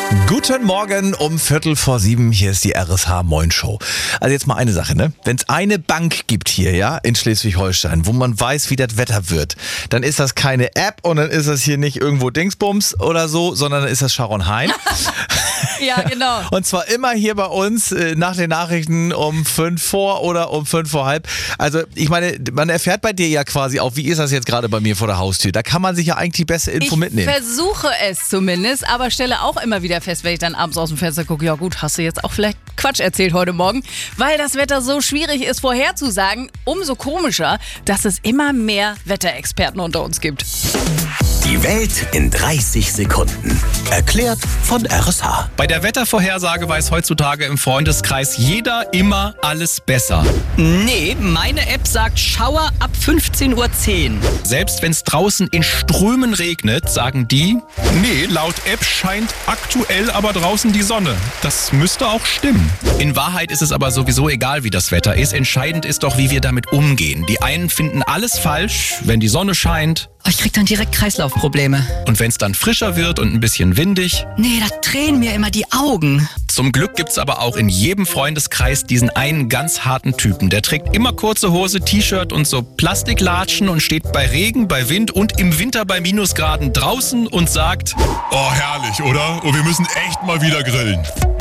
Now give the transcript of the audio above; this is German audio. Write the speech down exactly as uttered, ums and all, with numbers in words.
Guten Morgen um Viertel vor sieben. Hier ist die R S H Moin Show. Also jetzt mal eine Sache, ne? Wenn es eine Bank gibt hier, ja, in Schleswig-Holstein, wo man weiß, wie das Wetter wird, dann ist das keine App und dann ist das hier nicht irgendwo Dingsbums oder so, sondern dann ist das Sharon Hein. Ja, genau. Und zwar immer hier bei uns äh, nach den Nachrichten um fünf vor oder um fünf vor halb. Also ich meine, man erfährt bei dir ja quasi auch, wie ist das jetzt gerade bei mir vor der Haustür. Da kann man sich ja eigentlich die beste Info ich mitnehmen. Ich versuche es zumindest, aber stelle auch immer wieder fest, wenn ich dann abends aus dem Fenster gucke, ja gut, hast du jetzt auch vielleicht Quatsch erzählt heute Morgen, weil das Wetter so schwierig ist vorherzusagen, umso komischer, dass es immer mehr Wetterexperten unter uns gibt. Die Welt in dreißig Sekunden. Erklärt von R S H. Bei der Wettervorhersage weiß heutzutage im Freundeskreis jeder immer alles besser. Nee, meine App sagt Schauer ab fünfzehn Uhr zehn. Selbst wenn es draußen in Strömen regnet, sagen die, nee, laut App scheint aktuell aber draußen die Sonne. Das müsste auch stimmen. In Wahrheit ist es aber sowieso egal, wie das Wetter ist. Entscheidend ist doch, wie wir damit umgehen. Die einen finden alles falsch, wenn die Sonne scheint. Oh, ich krieg dann direkt Kreislaufprobleme. Und wenn es dann frischer wird und ein bisschen windig? Nee, da tränen mir immer die Augen. Zum Glück gibt's aber auch in jedem Freundeskreis diesen einen ganz harten Typen. Der trägt immer kurze Hose, T-Shirt und so Plastiklatschen und steht bei Regen, bei Wind und im Winter bei Minusgraden draußen und sagt: Oh, herrlich, oder? Und wir müssen echt mal wieder grillen.